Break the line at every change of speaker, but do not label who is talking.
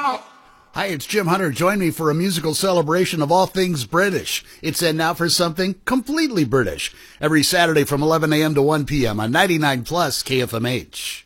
Hi, it's Jim Hunter. Join me for a musical celebration of all things British. It's in now for something completely British. Every Saturday from 11 a.m. to 1 p.m. on 99 Plus KFMH.